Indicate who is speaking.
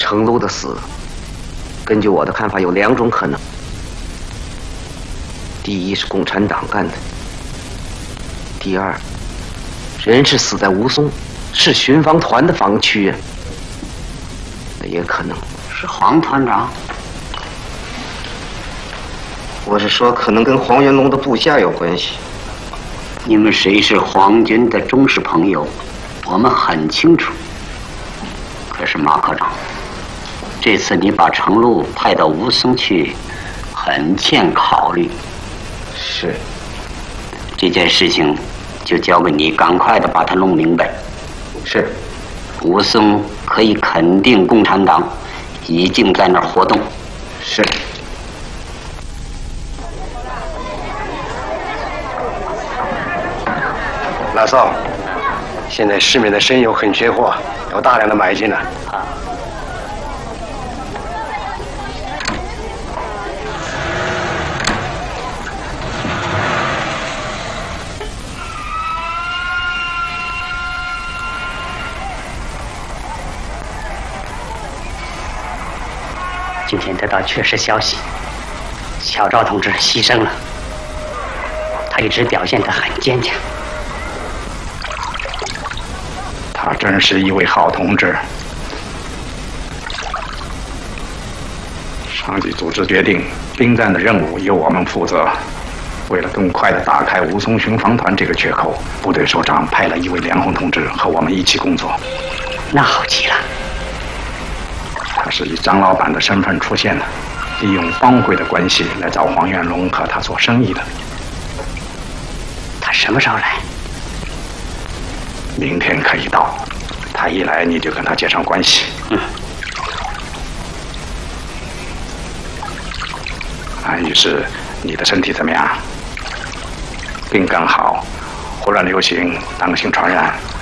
Speaker 1: 程璐的死，根据我的看法有2种可能：第一是共产党干的；第二，人是死在吴淞，是巡防团的防区啊，那也可能
Speaker 2: 是黄团长。
Speaker 1: 我是说，可能跟黄元龙的部下有关系。
Speaker 2: 你们谁是皇军的忠实朋友，我们很清楚。可是马科长，这次你把程璐派到吴淞去，很欠考虑。
Speaker 1: 是。
Speaker 2: 这件事情就交给你，赶快的把它弄明白。
Speaker 1: 是。
Speaker 2: 吴淞可以肯定，共产党已经在那儿活动。
Speaker 1: 是。
Speaker 3: 老邵，现在市面的生油很缺货，有大量的买进了。
Speaker 4: 今天得到确实消息，小赵同志牺牲了。他一直表现得很坚强。
Speaker 5: 他真是一位好同志。上级组织决定，兵站的任务由我们负责。为了更快地打开吴淞巡防团这个缺口，部队首长派了一位梁红同志和我们一起工作。
Speaker 4: 那好极了。
Speaker 5: 他是以张老板的身份出现的，利用帮会的关系来找黄元龙和他做生意的。
Speaker 4: 他什么时候来？
Speaker 5: 明天可以到。他一来，你就跟他接上关系。安女士，你的身体怎么样？病刚好，胡乱流行，当心传染。